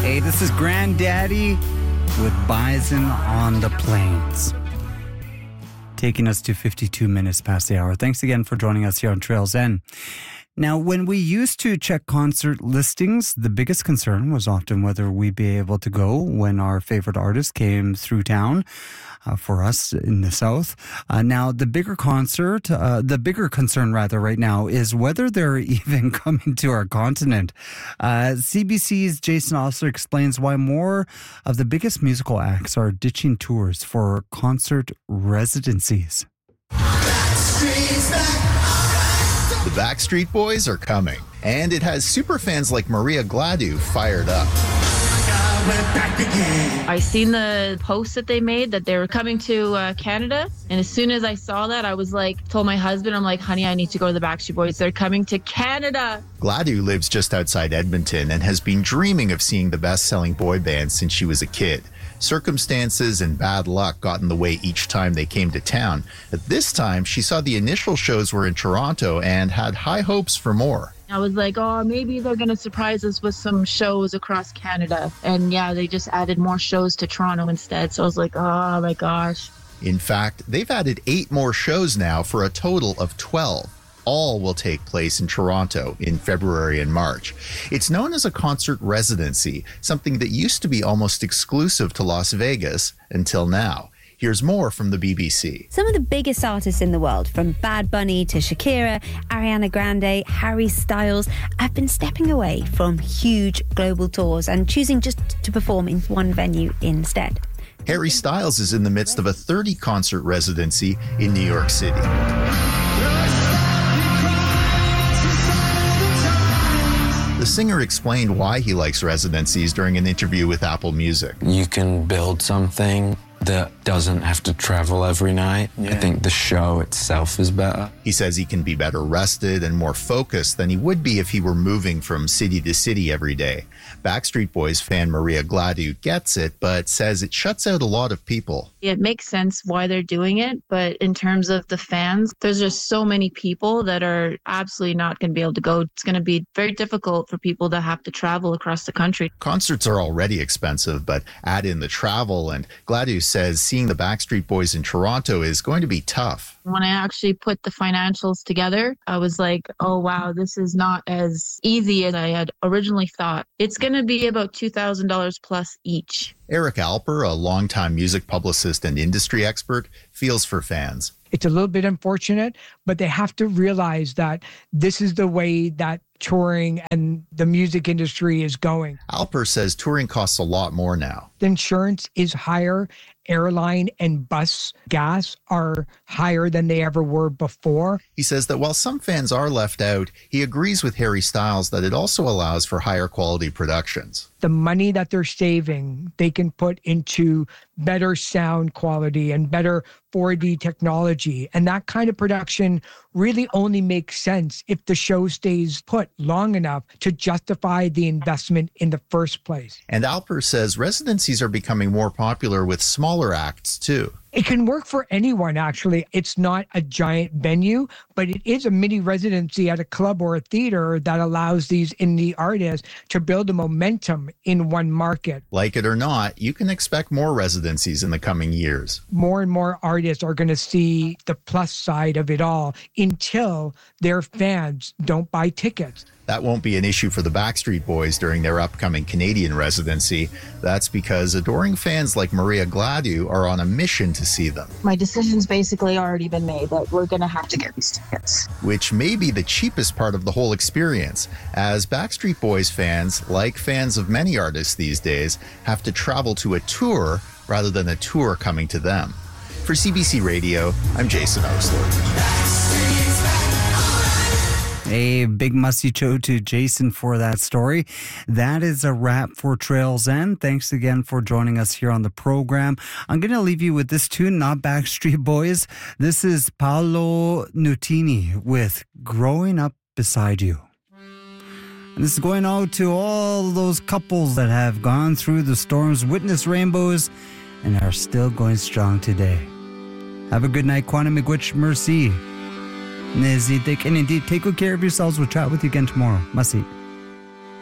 Hey, this is Granddaddy with Bison on the Plains. Taking us to 52 minutes past the hour. Thanks again for joining us here on Trails End. Now, when we used to check concert listings, the biggest concern was often whether we'd be able to go when our favorite artist came through town for us in the South. Now, the bigger concern right now is whether they're even coming to our continent. CBC's Jason Osler explains why more of the biggest musical acts are ditching tours for concert residencies. The Backstreet Boys are coming, and it has superfans like Maria Gladue fired up. I seen the post that they made that they were coming to Canada, and as soon as I saw that, I was like, told my husband, I'm like, honey, I need to go to the Backstreet Boys. They're coming to Canada. Gladue lives just outside Edmonton and has been dreaming of seeing the best-selling boy band since she was a kid. Circumstances and bad luck got in the way each time they came to town. At this time, she saw the initial shows were in Toronto and had high hopes for more. I was like, oh, maybe they're going to surprise us with some shows across Canada. And yeah, they just added more shows to Toronto instead. So I was like, oh my gosh. In fact, they've added 8 more shows now for a total of 12. All will take place in Toronto in February and March. It's known as a concert residency, something that used to be almost exclusive to Las Vegas until now. Here's more from the BBC. Some of the biggest artists in the world, from Bad Bunny to Shakira, Ariana Grande, Harry Styles, have been stepping away from huge global tours and choosing just to perform in one venue instead. Harry Styles is in the midst of a 30-concert residency in New York City. The singer explained why he likes residencies during an interview with Apple Music. You can build something that doesn't have to travel every night. Yeah. I think the show itself is better. He says he can be better rested and more focused than he would be if he were moving from city to city every day. Backstreet Boys fan Maria Gladue gets it, but says it shuts out a lot of people. It makes sense why they're doing it, but in terms of the fans, there's just so many people that are absolutely not going to be able to go. It's going to be very difficult for people to have to travel across the country. Concerts are already expensive, but add in the travel, and Gladue says seeing the Backstreet Boys in Toronto is going to be tough. When I actually put the financials together, I was like, oh, wow, this is not as easy as I had originally thought. It's going to be about $2,000 plus each. Eric Alper, a longtime music publicist and industry expert, feels for fans. It's a little bit unfortunate, but they have to realize that this is the way that touring and the music industry is going. Alper says touring costs a lot more now. The insurance is higher. Airline and bus gas are higher than they ever were before. He says that while some fans are left out, he agrees with Harry Styles that it also allows for higher quality productions. The money that they're saving, they can put into better sound quality and better 4D technology. And that kind of production really only makes sense if the show stays put long enough to justify the investment in the first place. And Alper says residencies are becoming more popular with smaller acts too. It can work for anyone, actually. It's not a giant venue, but it is a mini residency at a club or a theater that allows these indie artists to build a momentum in one market. Like it or not, you can expect more residencies in the coming years. More and more artists are going to see the plus side of it all until their fans don't buy tickets. That won't be an issue for the Backstreet Boys during their upcoming Canadian residency. That's because adoring fans like Maria Gladue are on a mission to see them. My decision's basically already been made that we're going to have to get these tickets. Which may be the cheapest part of the whole experience, as Backstreet Boys fans, like fans of many artists these days, have to travel to a tour rather than a tour coming to them. For CBC Radio, I'm Jason Osler. A big musty show to Jason for that story. That is a wrap for Trails End. Thanks again for joining us here on the program. I'm going to leave you with this tune, not Backstreet Boys. This is Paolo Nutini with Growing Up Beside You. And this is going out to all those couples that have gone through the storms, witnessed rainbows, and are still going strong today. Have a good night. Quantum Miigwech, merci. And indeed, take good care of yourselves. We'll chat with you again tomorrow. Masi.